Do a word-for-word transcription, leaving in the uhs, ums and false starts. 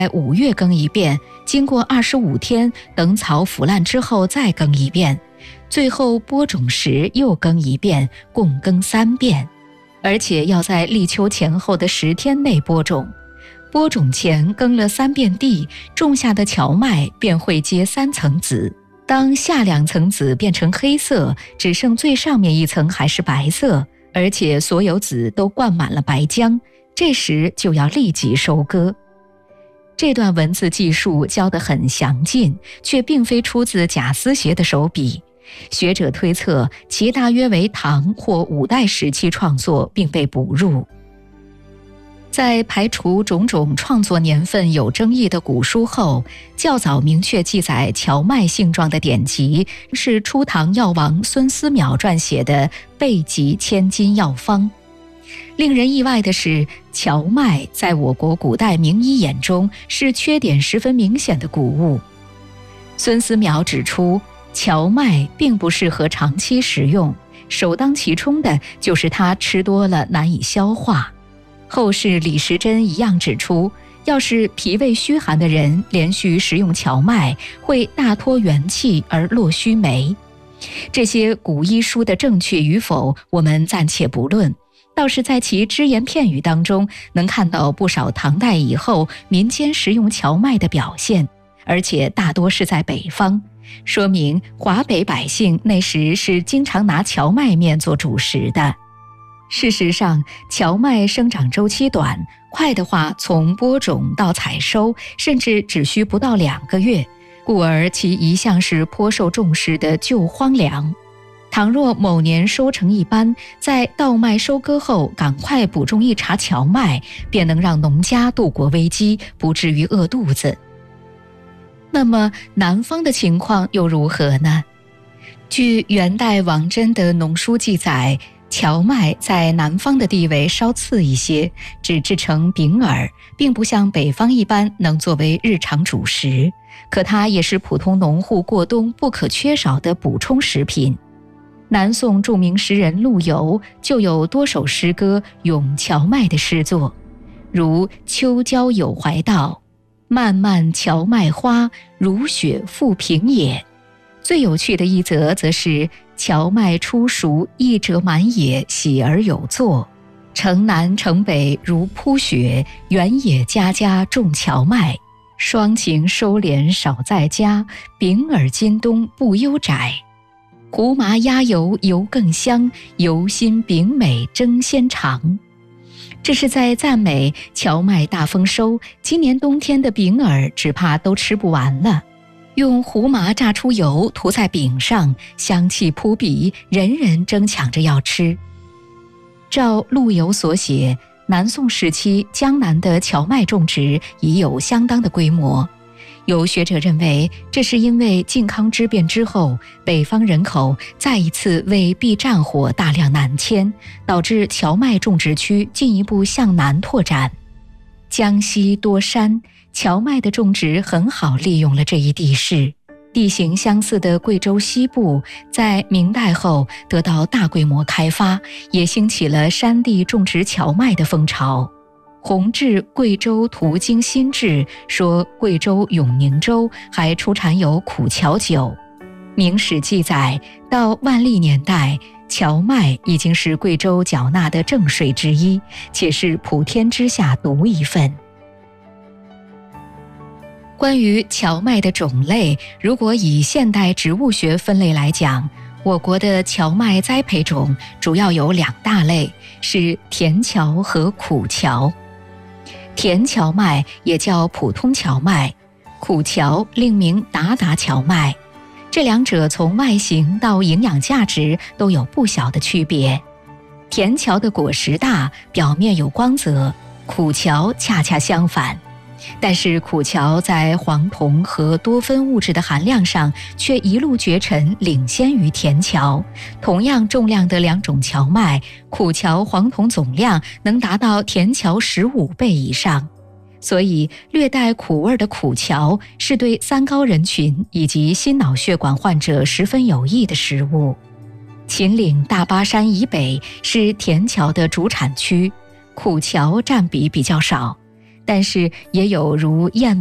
五月耕一遍，经过二十五天，等草腐烂之后再耕一遍，最后播种时又耕一遍，共耕三遍。而且要在立秋前后的十天内播种。播种前耕了三遍地，种下的荞麦便会结三层籽。当下两层籽变成黑色，只剩最上面一层还是白色，而且所有籽都灌满了白浆，这时就要立即收割。这段文字记述教得很详尽，却并非出自贾思勰的手笔。学者推测其大约为唐或五代时期创作，并被补入。在排除种种创作年份有争议的古书后，较早明确记载荞麦性状的典籍是初唐药王孙思邈撰写的《备急千金药方》。令人意外的是，荞麦在我国古代名医眼中是缺点十分明显的谷物。孙思邈指出，荞麦并不适合长期食用，首当其冲的就是它吃多了难以消化。后世李时珍一样指出，要是脾胃虚寒的人连续食用荞麦，会大脱元气而落须眉。这些古医书的正确与否，我们暂且不论，倒是在其只言片语当中，能看到不少唐代以后民间食用荞麦的表现，而且大多是在北方，说明华北百姓那时是经常拿荞麦面做主食的。事实上，荞麦生长周期短，快的话从播种到采收，甚至只需不到两个月，故而其一向是颇受重视的旧荒粮。倘若某年收成一般，在稻麦收割后赶快补种一茬荞麦，便能让农家度过危机，不至于饿肚子。那么南方的情况又如何呢？据元代王真的农书记载，荞麦在南方的地位稍次一些，只制成饼饵，并不像北方一般能作为日常主食，可它也是普通农户过冬不可缺少的补充食品。南宋著名诗人陆游就有多首诗歌咏荞麦的诗作，如秋郊有怀道，漫漫荞麦花，如雪覆平野。最有趣的一则则是荞麦初熟，一折满野，喜而有作。城南城北如铺雪，原野家家种荞麦。霜晴收敛少在家，饼饵今冬不忧窄。胡麻鸭油油更香，油心饼美争先尝。这是在赞美荞麦大丰收，今年冬天的饼饵只怕都吃不完了。用胡麻榨出油涂在饼上，香气扑鼻，人人争抢着要吃。照陆游所写，南宋时期江南的荞麦种植已有相当的规模。有学者认为，这是因为靖康之变之后，北方人口再一次为避战火大量南迁，导致荞麦种植区进一步向南拓展。江西多山，荞麦的种植很好利用了这一地势。地形相似的贵州西部，在明代后得到大规模开发，也兴起了山地种植荞麦的风潮。弘治《贵州途经新志》说，贵州永宁州还出产有苦荞酒。明史记载，到万历年代，荞麦已经是贵州缴纳的正税之一，且是普天之下独一份。关于荞麦的种类，如果以现代植物学分类来讲，我国的荞麦栽培种主要有两大类，是甜荞和苦荞。甜荞麦也叫普通荞麦，苦荞另名达达荞麦，这两者从外形到营养价值都有不小的区别。甜荞的果实大，表面有光泽，苦荞恰恰相反。但是苦荞在黄酮和多酚物质的含量上却一路绝尘，领先于甜荞。同样重量的两种荞麦，苦荞黄酮总量能达到甜荞十五倍以上。所以略带苦味的苦荞是对三高人群以及心脑血管患者十分有益的食物。秦岭大巴山以北是甜荞的主产区，苦荞占比比较少。 但是也有如燕